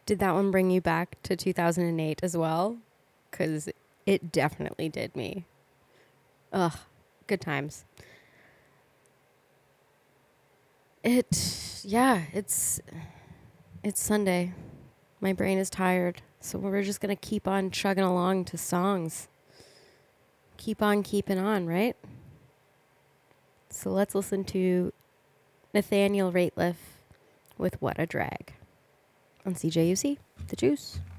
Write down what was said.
Did that one bring you back to 2008 as well? Because it definitely did me. Ugh, good times. It's Sunday. My brain is tired. So we're just going to keep on chugging along to songs. Keep on keeping on, right? So let's listen to Nathaniel Rateliff with What a Drag on CJUC, The Juice.